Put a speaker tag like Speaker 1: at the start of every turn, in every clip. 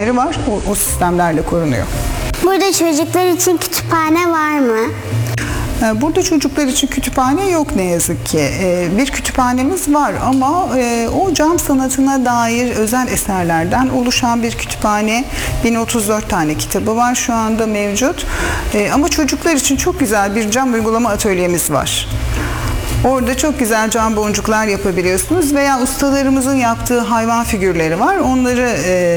Speaker 1: sistemleri var. O sistemlerle korunuyor.
Speaker 2: Burada çocuklar için kütüphane var mı?
Speaker 1: Burada çocuklar için kütüphane yok ne yazık ki. Bir kütüphanemiz var ama o cam sanatına dair özel eserlerden oluşan bir kütüphane. 1034 tane kitabı var şu anda mevcut. Ama çocuklar için çok güzel bir cam uygulama atölyemiz var. Orada çok güzel cam boncuklar yapabiliyorsunuz veya ustalarımızın yaptığı hayvan figürleri var. Onları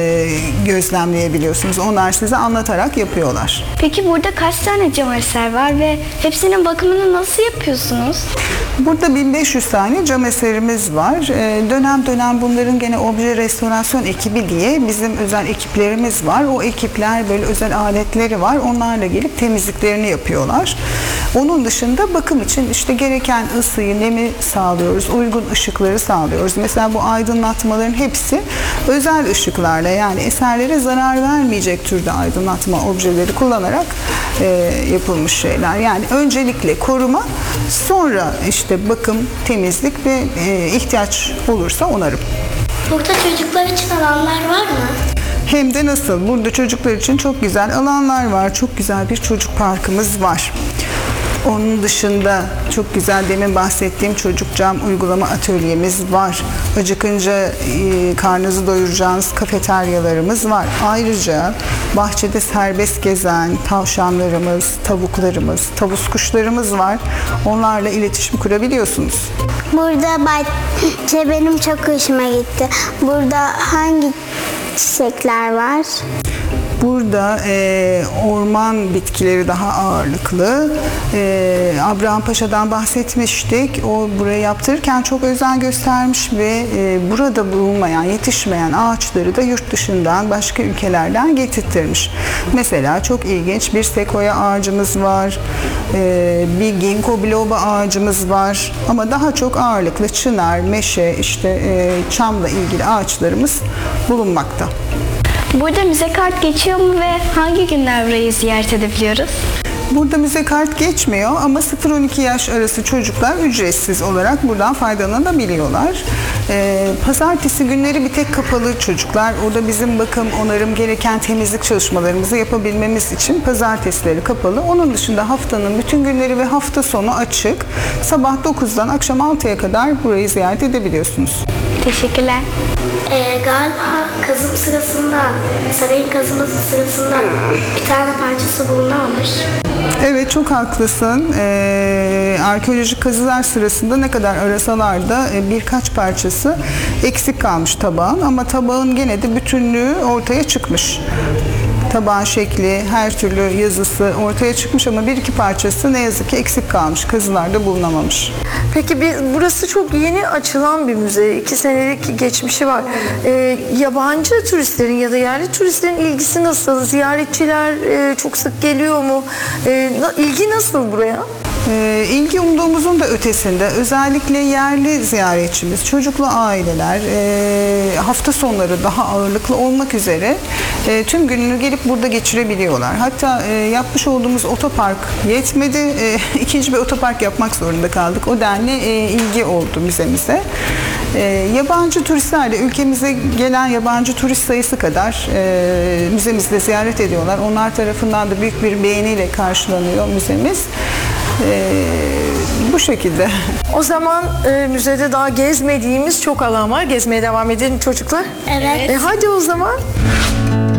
Speaker 1: gözlemleyebiliyorsunuz. Onlar size anlatarak yapıyorlar.
Speaker 3: Peki burada kaç tane cam eser var ve hepsinin bakımını nasıl yapıyorsunuz?
Speaker 1: Burada 1500 tane cam eserimiz var. Dönem dönem bunların gene obje restorasyon ekibi diye bizim özel ekiplerimiz var. O ekipler böyle özel aletleri var. Onlarla gelip temizliklerini yapıyorlar. Onun dışında bakım için işte gereken ısıyı, nemi sağlıyoruz. Uygun ışıkları sağlıyoruz. Mesela bu aydınlatmaların hepsi özel ışıklarla, yani eserlere zarar vermeyecek türde aydınlatma objeleri kullanarak yapılmış şeyler. Yani öncelikle koruma, sonra işte bakım, temizlik ve ihtiyaç olursa onarım.
Speaker 2: Burada çocuklar için alanlar var mı?
Speaker 1: Hem de nasıl? Burada çocuklar için çok güzel alanlar var. Çok güzel bir çocuk parkımız var. Onun dışında çok güzel demin bahsettiğim çocuk cam uygulama atölyemiz var. Acıkınca karnınızı doyuracağınız kafeteryalarımız var. Ayrıca bahçede serbest gezen tavşanlarımız, tavuklarımız, tavus kuşlarımız var. Onlarla iletişim kurabiliyorsunuz.
Speaker 2: Burada bahçe benim çok hoşuma gitti. Burada hangi çiçekler var?
Speaker 1: Burada orman bitkileri daha ağırlıklı. Abraham Paşa'dan bahsetmiştik. O burayı yaptırırken çok özen göstermiş ve burada bulunmayan, yetişmeyen ağaçları da yurt dışından, başka ülkelerden getirttirmiş. Mesela çok ilginç bir sekoya ağacımız var. Bir ginkgo biloba ağacımız var. Ama daha çok ağırlıklı çınar, meşe, işte çamla ilgili ağaçlarımız bulunmakta.
Speaker 3: Burada müze kart geçiyor mu ve hangi günler burayı ziyaret edebiliyoruz?
Speaker 1: Burada müze kart geçmiyor ama 0-12 yaş arası çocuklar ücretsiz olarak buradan faydalanabiliyorlar. Pazartesi günleri bir tek kapalı çocuklar. Orada bizim bakım, onarım, gereken temizlik çalışmalarımızı yapabilmemiz için pazartesileri kapalı. Onun dışında haftanın bütün günleri ve hafta sonu açık. Sabah 9'dan akşam 6'ya kadar burayı ziyaret edebiliyorsunuz.
Speaker 3: Teşekkürler.
Speaker 2: Galiba kazım sırasında, sarayın kazıması sırasında bir tane parçası bulunamamış.
Speaker 1: Evet, çok haklısın. Arkeolojik kazılar sırasında ne kadar arasalar da birkaç parçası eksik kalmış tabağın, ama tabağın gene de bütünlüğü ortaya çıkmış. Tabağın şekli, her türlü yazısı ortaya çıkmış ama bir iki parçası ne yazık ki eksik kalmış. Kazılarda bulunamamış.
Speaker 4: Peki burası çok yeni açılan bir müze. 2 senelik geçmişi var. Yabancı turistlerin ya da yerli turistlerin ilgisi nasıl? Ziyaretçiler çok sık geliyor mu? İlgi nasıl buraya?
Speaker 1: İlgi umduğumuzun da ötesinde. Özellikle yerli ziyaretçimiz, çocuklu aileler, hafta sonları daha ağırlıklı olmak üzere tüm gününü gelip burada geçirebiliyorlar. Hatta yapmış olduğumuz otopark yetmedi. İkinci bir otopark yapmak zorunda kaldık. O denli ilgi oldu müzemize. Yabancı turistler de ülkemize gelen yabancı turist sayısı kadar müzemizde ziyaret ediyorlar. Onlar tarafından da büyük bir beğeniyle karşılanıyor müzemiz. Bu şekilde.
Speaker 4: O zaman müzede daha gezmediğimiz çok alan var. Gezmeye devam edelim çocuklar.
Speaker 2: Evet.
Speaker 4: Hadi o zaman.